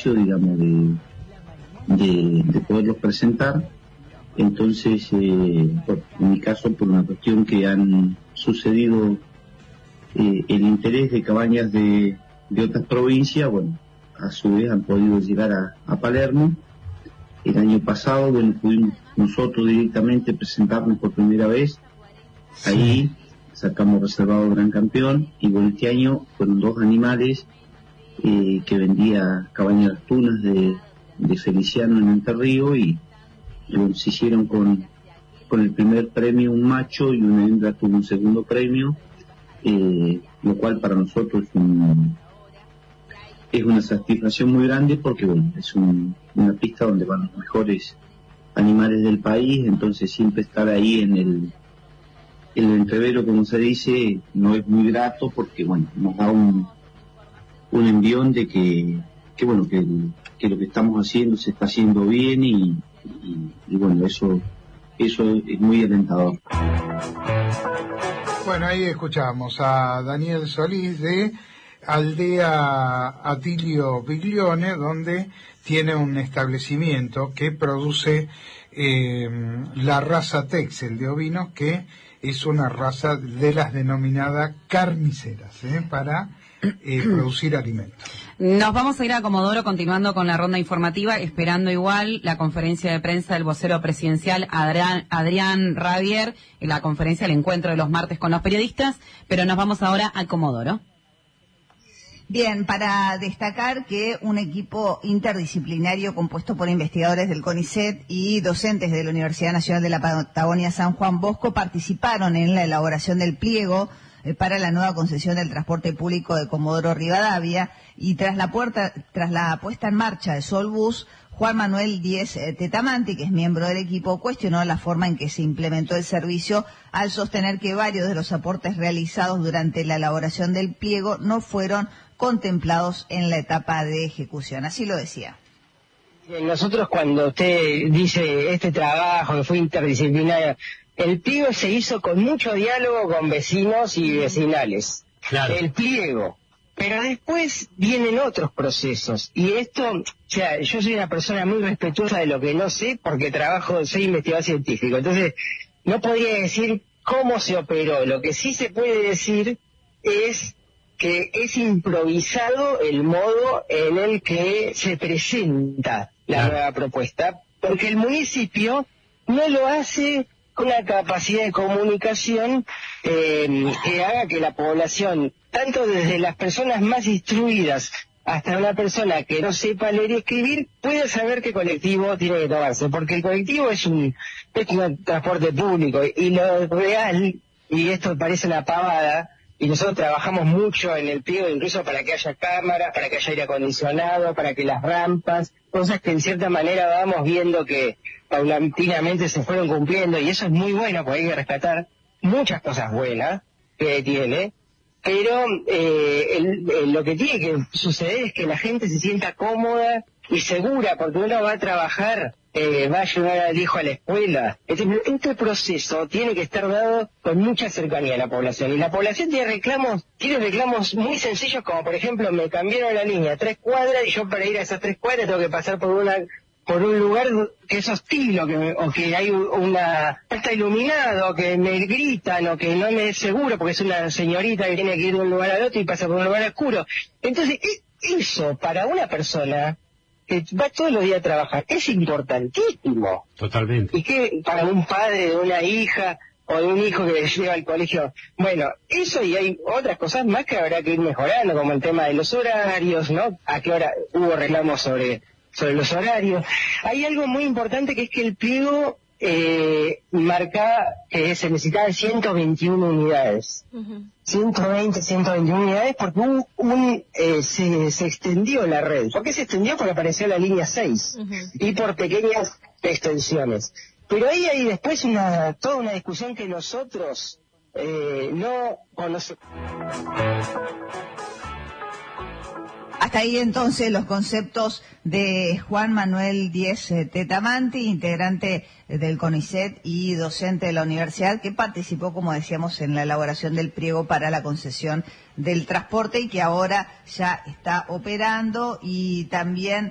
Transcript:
espacio, digamos, de poderlos presentar. Entonces, en mi caso, por una cuestión que han sucedido el interés de cabañas de otras provincias, bueno, a su vez han podido llegar a Palermo. El año pasado, bueno, pudimos nosotros directamente presentarnos por primera vez. Ahí sacamos reservado Gran Campeón, y bueno, este año fueron 2 animales que vendía Cabaña Las Tunas de Feliciano en Entre Ríos, y bueno, se hicieron con el primer premio un macho y una hembra tuvo un segundo premio, lo cual para nosotros es una satisfacción muy grande, porque bueno, es una pista donde van los mejores animales del país. Entonces siempre estar ahí en el entrevero, como se dice, no es muy grato, porque bueno, nos da un envión de que bueno, que lo que estamos haciendo se está haciendo bien, y bueno, eso es muy alentador. Bueno, ahí escuchamos a Daniel Solís de Aldea Atilio Biglione, donde tiene un establecimiento que produce la raza Texel de ovinos, que es una raza de las denominadas carniceras, para producir alimentos. Nos vamos a ir a Comodoro, continuando con la ronda informativa, esperando igual la conferencia de prensa del vocero presidencial Adrián Rabier, en la conferencia, el encuentro de los martes con los periodistas, pero nos vamos ahora a Comodoro. Bien, para destacar que un equipo interdisciplinario compuesto por investigadores del CONICET y docentes de la Universidad Nacional de la Patagonia San Juan Bosco participaron en la elaboración del pliego para la nueva concesión del transporte público de Comodoro Rivadavia, y tras la puesta en marcha de Solbus, Juan Manuel Díez Tetamanti, que es miembro del equipo, cuestionó la forma en que se implementó el servicio, al sostener que varios de los aportes realizados durante la elaboración del pliego no fueron contemplados en la etapa de ejecución. Así lo decía. Nosotros, cuando usted dice este trabajo que fue interdisciplinario, el pliego se hizo con mucho diálogo con vecinos y vecinales. Claro. El pliego. Pero después vienen otros procesos. Y esto, o sea, yo soy una persona muy respetuosa de lo que no sé, porque soy investigador científico. Entonces, no podría decir cómo se operó. Lo que sí se puede decir es que es improvisado el modo en el que se presenta la nueva propuesta, porque el municipio no lo hace con una capacidad de comunicación que haga que la población, tanto desde las personas más instruidas hasta una persona que no sepa leer y escribir, pueda saber qué colectivo tiene que tomarse, porque el colectivo es un transporte público, y lo real, y esto parece una pavada, y nosotros trabajamos mucho en el pliego, incluso para que haya cámaras, para que haya aire acondicionado, para que las rampas, cosas que en cierta manera vamos viendo que paulatinamente se fueron cumpliendo, y eso es muy bueno, porque hay que rescatar muchas cosas buenas que tiene, pero lo que tiene que suceder es que la gente se sienta cómoda y segura, porque uno va a trabajar, va a llevar al hijo a la escuela. Este proceso tiene que estar dado con mucha cercanía a la población, y la población tiene reclamos muy sencillos, como por ejemplo, me cambiaron la línea 3 cuadras, y yo para ir a esas 3 cuadras tengo que pasar por un lugar que es hostil, o que hay no está iluminado, o que me gritan, o que no me es seguro, porque es una señorita que tiene que ir de un lugar al otro y pasa por un lugar oscuro. Entonces, eso para una persona que va todos los días a trabajar es importantísimo. Totalmente. Y que para un padre de una hija o de un hijo que lleva al colegio, bueno, eso, y hay otras cosas más que habrá que ir mejorando, como el tema de los horarios, ¿no? A qué hora hubo reclamos sobre los horarios. Hay algo muy importante, que es que el pliego marcaba que se necesitaban 121 unidades. 121 unidades, porque se extendió la red. ¿Por qué se extendió? Porque apareció la línea 6 y por pequeñas extensiones. Pero ahí hay después toda una discusión que nosotros no conocemos. Hasta ahí entonces los conceptos de Juan Manuel Díez Tetamanti, integrante del CONICET y docente de la universidad, que participó, como decíamos, en la elaboración del pliego para la concesión del transporte, y que ahora ya está operando, y también